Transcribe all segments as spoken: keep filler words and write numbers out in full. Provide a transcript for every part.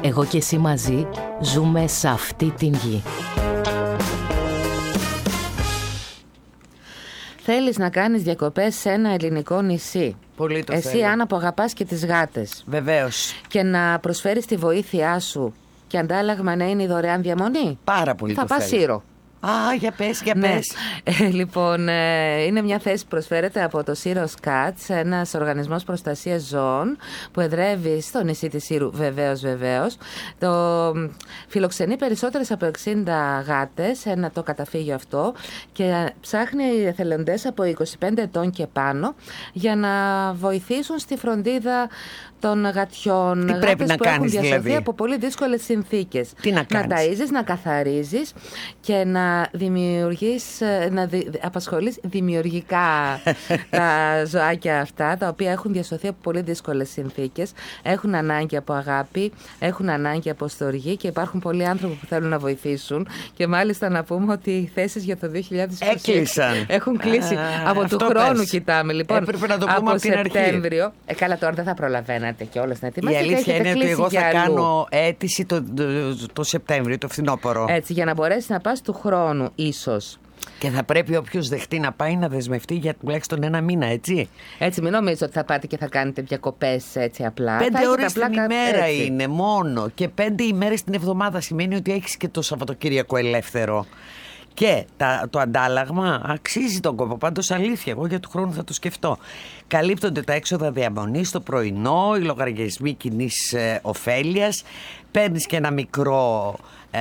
Εγώ και εσύ μαζί ζούμε σε αυτή την γη. Θέλεις να κάνεις διακοπές σε ένα ελληνικό νησί. Πολύ το Εσύ θέλω. αν αγαπάς και τις γάτες. Βεβαίως. Και να προσφέρεις τη βοήθειά σου και αντάλλαγμα να είναι η δωρεάν διαμονή. Πάρα πολύ Θα το πας θέλω. Σύρο. Α, για πες, για Ναι. πες. Ε, λοιπόν, ε, είναι μια θέση που προσφέρεται από το Σύρος Cats, ένας οργανισμός προστασίας ζώων που εδρεύει στο νησί της Σύρου, βεβαίως, βεβαίως. Το φιλοξενεί περισσότερες από εξήντα γάτες, ένα το καταφύγιο αυτό, και ψάχνει εθελοντές από είκοσι πέντε ετών και πάνω για να βοηθήσουν στη φροντίδα των γατιών. Τι πρέπει να που κάνεις, έχουν διασωθεί δηλαδή? από πολύ δύσκολες συνθήκες. Τι να κάνεις? Να ταΐζεις, να καθαρίζεις και να δημιουργείς, να δι, απασχολείς δημιουργικά τα ζωάκια αυτά, τα οποία έχουν διασωθεί από πολύ δύσκολες συνθήκες, έχουν ανάγκη από αγάπη, έχουν ανάγκη από στοργή και υπάρχουν πολλοί άνθρωποι που θέλουν να βοηθήσουν. Και μάλιστα να πούμε ότι οι θέσεις για το δύο χιλιάδες είκοσι έξι Έκλεισαν. έχουν κλείσει. Α, από του αυτό χρόνου πες. κοιτάμε. Λοιπόν, Έπρεπε να το πούμε από από την αρχή. Σεπτέμβριο. Ε, καλά, τώρα δεν θα προλαβαίνατε κιόλας να Η ετοιμάσετε. αλήθεια είναι ότι εγώ θα για αλλού. κάνω αίτηση το, το, το Σεπτέμβριο, το φθινόπωρο. Έτσι, για να μπορέσει να πας του χρόνου, ίσως. Και θα πρέπει όποιος δεχτεί να πάει να δεσμευτεί για τουλάχιστον ένα μήνα, έτσι. Έτσι, μην νομίζετε ότι θα πάτε και θα κάνετε διακοπές έτσι απλά. Θα Πέντε έχετε ώρες απλά την κα- ημέρα έτσι. είναι μόνο. Και πέντε ημέρες την εβδομάδα σημαίνει ότι έχεις και το Σαββατοκύριακο ελεύθερο. Και τα, το αντάλλαγμα αξίζει τον κόπο. Πάντως αλήθεια, εγώ για του χρόνου θα το σκεφτώ. Καλύπτονται τα έξοδα διαμονής, το πρωινό, οι λογαριασμοί κοινής ε, ωφέλειας. Παίρνεις και ένα μικρό... Ε,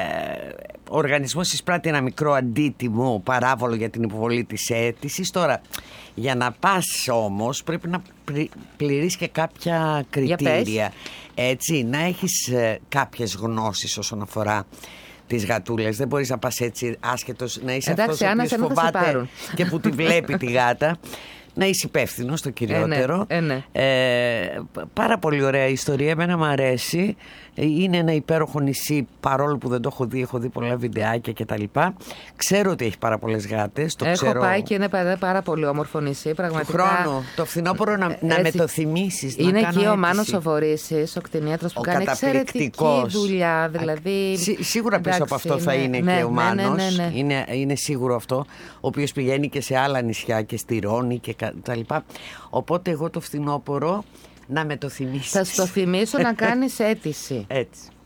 ο οργανισμός εισπράττει ένα μικρό αντίτιμο παράβολο για την υποβολή της αίτησης. Τώρα, για να πας όμως πρέπει να πλη, πληρείς και κάποια κριτήρια. Έτσι, να έχεις ε, κάποιες γνώσεις όσον αφορά τις γατούλες. Δεν μπορείς να πας έτσι άσχετος, να είσαι Εντάξει, αυτός ο Άννα, οποίος σένα θα σε φοβάται πάρουν. και που τη βλέπει τη γάτα. Να είσαι υπεύθυνος, το κυριότερο. Ε, ναι, ε, ναι. Ε, πάρα πολύ ωραία ιστορία, εμένα μου αρέσει. Είναι ένα υπέροχο νησί, παρόλο που δεν το έχω δει, έχω δει πολλά βιντεάκια κτλ. Ξέρω ότι έχει πάρα πολλές γάτες. Το Έχω ξέρω... πάει και είναι πάρα, πάρα πολύ όμορφο νησί, του πραγματικά. χρόνου, το φθινόπωρο να, να Έτσι. με το θυμίσεις. Είναι να εκεί κάνω ο Μάνος αίτηση. ο Βορύσης, ο κτηνίατρος που Ο κάνει εξαιρετική καταπληκτικός. δουλειά. Δηλαδή, Σί- σίγουρα πίσω από εντάξει, αυτό θα είναι ναι, και ο ναι, ναι, Μάνος. ναι, ναι. Είναι, είναι σίγουρο αυτό. Ο οποίος πηγαίνει και σε άλλα νησιά και στη Ρώνη και κα- τα λοιπά. Οπότε εγώ το φθινόπωρο να με το θυμίσεις. Θα σου το θυμίσω να κάνεις αίτηση. Έτσι.